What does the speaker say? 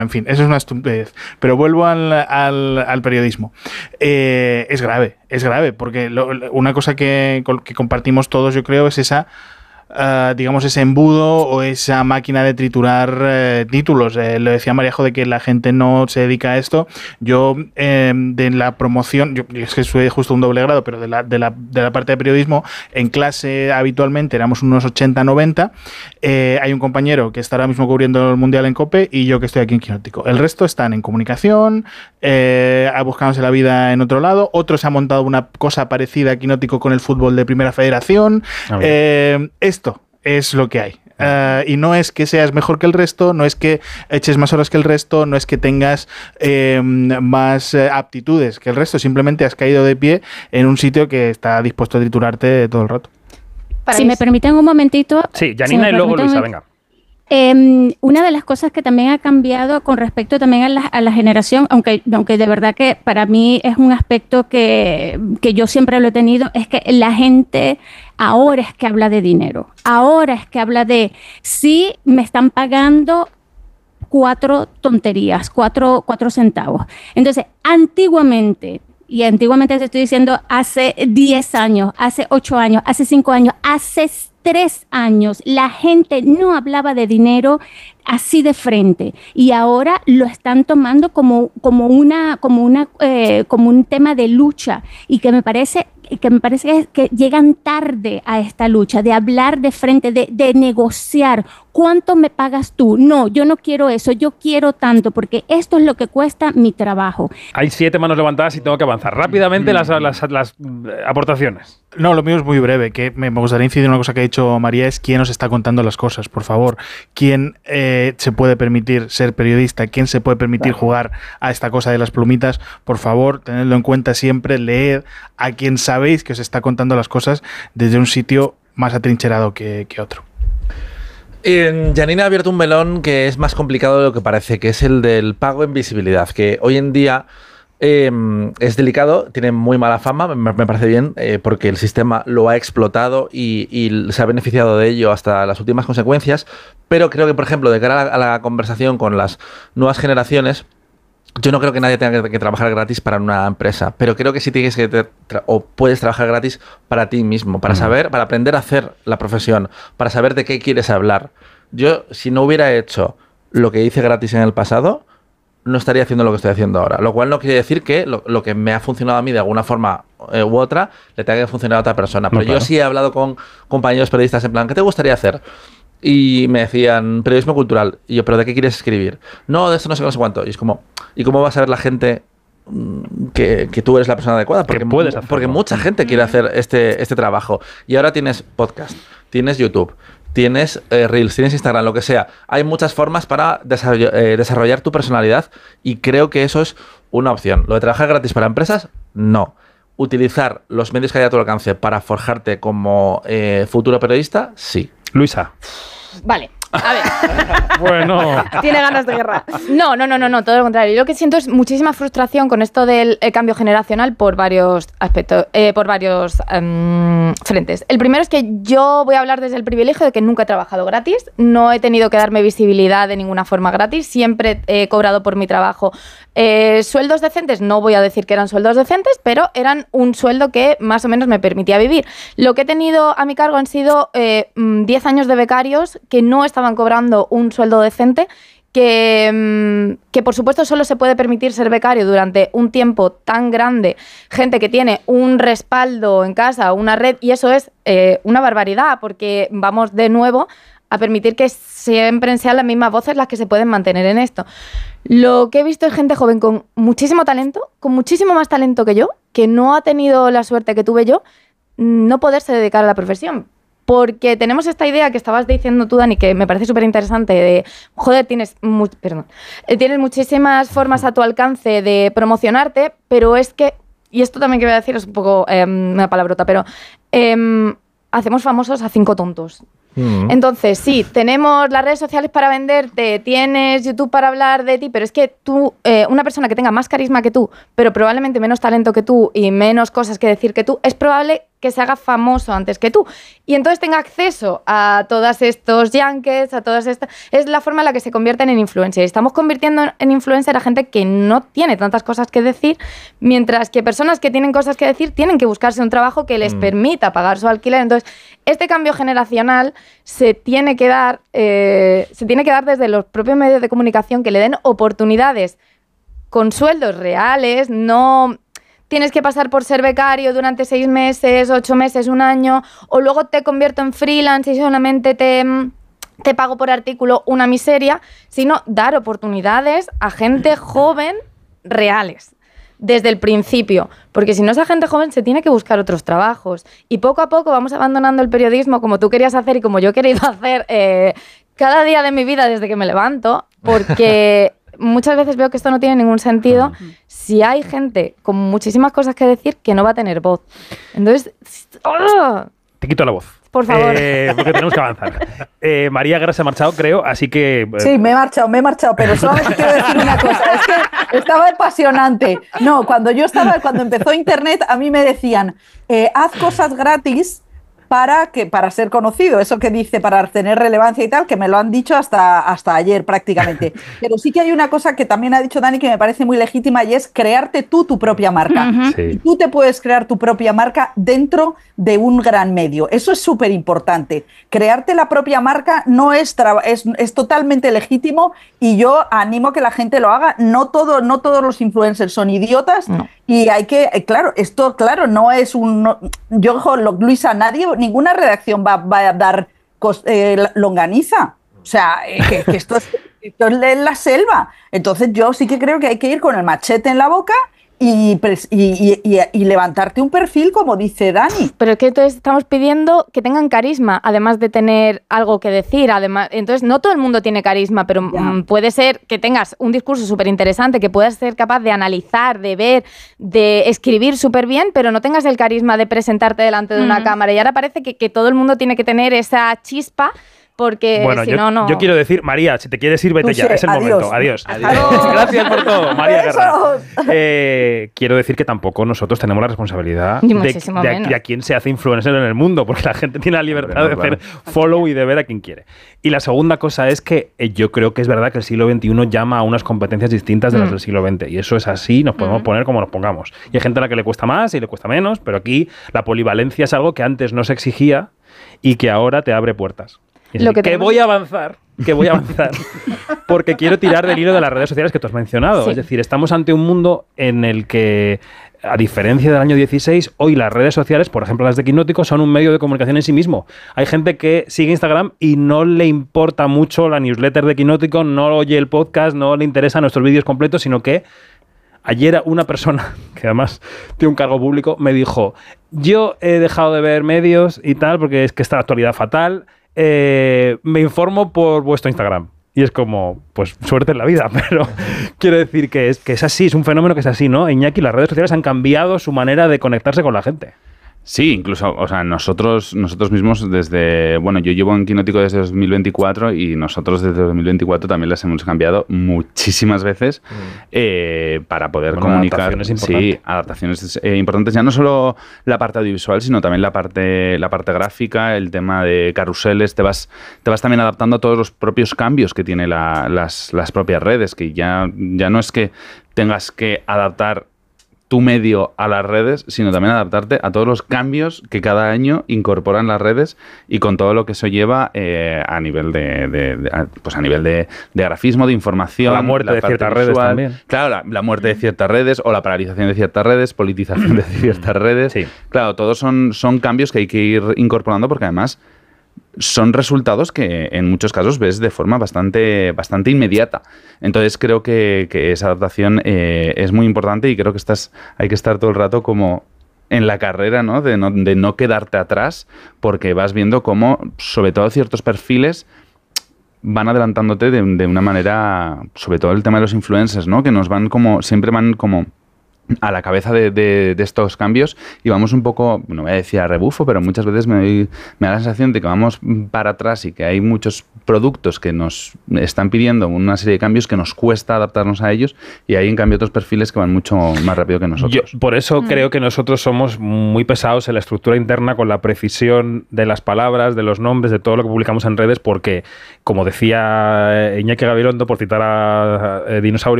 En fin, eso es una estupidez. Pero vuelvo al periodismo. Es grave, porque una cosa que compartimos todos, yo creo, es esa... digamos, ese embudo o esa máquina de triturar títulos. Lo decía Maríajo de que la gente no se dedica a esto. Yo, de la promoción, yo es que soy justo un doble grado, pero de la parte de periodismo, en clase habitualmente éramos unos 80-90. Hay un compañero que está ahora mismo cubriendo el Mundial en COPE y yo que estoy aquí en Quinótico. El resto están en comunicación, buscándose la vida en otro lado. Otro se ha montado una cosa parecida a Quinótico con el fútbol de Primera Federación. Esto es lo que hay. Y no es que seas mejor que el resto, no es que eches más horas que el resto, no es que tengas más aptitudes que el resto, simplemente has caído de pie en un sitio que está dispuesto a triturarte todo el rato. Si me permiten un momentito. Sí, Janina y luego Luisa, venga. Una de las cosas que también ha cambiado con respecto también a la generación, aunque de verdad que para mí es un aspecto que yo siempre lo he tenido, es que la gente ahora es que habla de dinero, ahora es que habla de sí me están pagando 4 tonterías, 4 centavos. Entonces, antiguamente te estoy diciendo hace 10 años, hace 8 años, hace 5 años, hace 3 años, la gente no hablaba de dinero así de frente y ahora lo están tomando como un tema de lucha y que me parece que llegan tarde a esta lucha de hablar de frente, de negociar. ¿Cuánto me pagas tú? No, yo no quiero eso, yo quiero tanto, porque esto es lo que cuesta mi trabajo. Hay 7 manos levantadas y tengo que avanzar rápidamente las aportaciones. No, lo mío es muy breve, que me gustaría incidir en una cosa que ha dicho María, es quién nos está contando las cosas, por favor. ¿Quién se puede permitir ser periodista? ¿Quién se puede permitir jugar a esta cosa de las plumitas? Por favor, tenedlo en cuenta siempre, leed a quien sabéis que os está contando las cosas desde un sitio más atrincherado que otro. Janina ha abierto un melón que es más complicado de lo que parece, que es el del pago en visibilidad, que hoy en día es delicado, tiene muy mala fama, me parece bien, porque el sistema lo ha explotado y se ha beneficiado de ello hasta las últimas consecuencias, pero creo que, por ejemplo, de cara a la conversación con las nuevas generaciones, yo no creo que nadie tenga que trabajar gratis para una empresa, pero creo que sí tienes que o puedes trabajar gratis para ti mismo, para saber, para aprender a hacer la profesión, para saber de qué quieres hablar. Yo, si no hubiera hecho lo que hice gratis en el pasado, no estaría haciendo lo que estoy haciendo ahora. Lo cual no quiere decir que lo que me ha funcionado a mí de alguna forma u otra le tenga que funcionar a otra persona. Pero yo sí he hablado con compañeros periodistas en plan, ¿qué te gustaría hacer? Y me decían, periodismo cultural. Y yo, ¿pero de qué quieres escribir? No, de esto no sé cuánto. Y es como, ¿y cómo va a saber la gente que tú eres la persona adecuada? Porque mucha gente quiere hacer este trabajo. Y ahora tienes podcast, tienes YouTube, tienes Reels, tienes Instagram, lo que sea. Hay muchas formas para desarrollar tu personalidad y creo que eso es una opción. ¿Lo de trabajar gratis para empresas? No. ¿Utilizar los medios que hay a tu alcance para forjarte como futuro periodista? Sí. Luisa. Vale. A ver. Bueno. Tiene ganas de guerra. No, todo lo contrario. Yo lo que siento es muchísima frustración con esto del cambio generacional por varios aspectos, por varios frentes. El primero es que yo voy a hablar desde el privilegio de que nunca he trabajado gratis, no he tenido que darme visibilidad de ninguna forma gratis, siempre he cobrado por mi trabajo sueldos decentes, no voy a decir que eran sueldos decentes, pero eran un sueldo que más o menos me permitía vivir. Lo que he tenido a mi cargo han sido 10 años de becarios que no estaban cobrando un sueldo decente, que por supuesto solo se puede permitir ser becario durante un tiempo tan grande, gente que tiene un respaldo en casa, una red, y eso es una barbaridad, porque vamos de nuevo a permitir que siempre sean las mismas voces las que se pueden mantener en esto. Lo que he visto es gente joven con muchísimo talento, con muchísimo más talento que yo, que no ha tenido la suerte que tuve yo, no poderse dedicar a la profesión. Porque tenemos esta idea que estabas diciendo tú, Dani, que me parece súper interesante, de, joder, tienes muchísimas formas a tu alcance de promocionarte, pero es que, y esto también que voy a decir es un poco una palabrota, pero hacemos famosos a 5 tontos. Entonces, sí, tenemos las redes sociales para venderte, tienes YouTube para hablar de ti, pero es que tú, una persona que tenga más carisma que tú, pero probablemente menos talento que tú y menos cosas que decir que tú, es probable que se haga famoso antes que tú. Y entonces tenga acceso a todos estos yankes, a todas estas... Es la forma en la que se convierten en influencer. Estamos convirtiendo en influencer a gente que no tiene tantas cosas que decir, mientras que personas que tienen cosas que decir tienen que buscarse un trabajo que les permita pagar su alquiler. Entonces, este cambio generacional se tiene que dar desde los propios medios de comunicación, que le den oportunidades con sueldos reales, no tienes que pasar por ser becario durante 6 meses, 8 meses, 1 año, o luego te convierto en freelance y solamente te pago por artículo, una miseria, sino dar oportunidades a gente joven reales desde el principio, porque si no, esa gente joven se tiene que buscar otros trabajos y poco a poco vamos abandonando el periodismo como tú querías hacer y como yo he querido hacer cada día de mi vida desde que me levanto, porque muchas veces veo que esto no tiene ningún sentido si hay gente con muchísimas cosas que decir que no va a tener voz. Entonces, ¡oh! Te quito la voz. Por favor. Porque tenemos que avanzar. María Guerra se ha marchado, creo, así que... Sí, me he marchado, pero solamente quiero decir una cosa, es que estaba apasionante. No, cuando empezó Internet, a mí me decían, haz cosas gratis para ser conocido, eso que dice, para tener relevancia y tal, que me lo han dicho hasta ayer prácticamente. Pero sí que hay una cosa que también ha dicho Dani que me parece muy legítima y es crearte tú tu propia marca. Sí. Y tú te puedes crear tu propia marca dentro de un gran medio. Eso es súper importante. Crearte la propia marca no es totalmente legítimo y yo animo a que la gente lo haga. No todos los influencers son idiotas. No. Y hay que, claro, esto, claro, no es Luisa, ninguna redacción va a dar longaniza. O sea, que esto es la selva. Entonces yo sí que creo que hay que ir con el machete en la boca y levantarte un perfil, como dice Dani. Pero es que entonces estamos pidiendo que tengan carisma, además de tener algo que decir. Además, entonces, no todo el mundo tiene carisma, pero puede ser que tengas un discurso súper interesante, que puedas ser capaz de analizar, de ver, de escribir súper bien, pero no tengas el carisma de presentarte delante de una cámara. Y ahora parece que todo el mundo tiene que tener esa chispa, porque bueno, si no... Yo quiero decir, María, si te quieres ir, vete ya. Es el momento. Adiós. Gracias por todo, María Guerra. Quiero decir que tampoco nosotros tenemos la responsabilidad de a quién se hace influencer en el mundo, porque la gente tiene la libertad de hacer follow y de ver a quien quiere. Y la segunda cosa es que yo creo que es verdad que el siglo XXI llama a unas competencias distintas de las del siglo XX. Y eso es así, nos podemos poner como nos pongamos. Y hay gente a la que le cuesta más y le cuesta menos, pero aquí la polivalencia es algo que antes no se exigía y que ahora te abre puertas. Que voy a avanzar, porque quiero tirar del hilo de las redes sociales que tú has mencionado. Sí. Es decir, estamos ante un mundo en el que, a diferencia del año 16, hoy las redes sociales, por ejemplo las de Quinótico, son un medio de comunicación en sí mismo. Hay gente que sigue Instagram y no le importa mucho la newsletter de Quinótico, no oye el podcast, no le interesan nuestros vídeos completos, sino que ayer una persona, que además tiene un cargo público, me dijo, yo he dejado de ver medios y tal, porque es que está la actualidad fatal, me informo por vuestro Instagram. Y es como, pues suerte en la vida, pero quiero decir que es así, es un fenómeno que es así, ¿no? Iñaki, las redes sociales han cambiado su manera de conectarse con la gente. Sí, incluso, o sea, nosotros mismos desde, bueno, yo llevo en Quinótico desde 2024 y nosotros desde 2024 también las hemos cambiado muchísimas veces para poder comunicar. Adaptaciones importantes. Sí, adaptaciones importantes, ya no solo la parte audiovisual, sino también la parte gráfica, el tema de carruseles, te vas también adaptando a todos los propios cambios que tiene las propias redes, que ya no es que tengas que adaptar tu medio a las redes, sino también adaptarte a todos los cambios que cada año incorporan las redes y con todo lo que eso lleva a nivel de grafismo, de información. La muerte de ciertas redes también. Claro, la muerte de ciertas redes o la paralización de ciertas redes, politización de ciertas redes. Sí. Claro, todos son cambios que hay que ir incorporando porque además son resultados que en muchos casos ves de forma bastante inmediata. Entonces creo que esa adaptación es muy importante y creo que hay que estar todo el rato como en la carrera, ¿no? De no quedarte atrás, porque vas viendo cómo, sobre todo ciertos perfiles, van adelantándote de una manera, sobre todo el tema de los influencers, ¿no? Que siempre van como a la cabeza de estos cambios y vamos un poco, no voy a decir a rebufo, pero muchas veces me da la sensación de que vamos para atrás y que hay muchos productos que nos están pidiendo una serie de cambios que nos cuesta adaptarnos a ellos y hay en cambio otros perfiles que van mucho más rápido que nosotros. Yo, por eso creo que nosotros somos muy pesados en la estructura interna con la precisión de las palabras, de los nombres, de todo lo que publicamos en redes, porque, como decía Iñaki Gabilondo, por citar a Dinosaurio,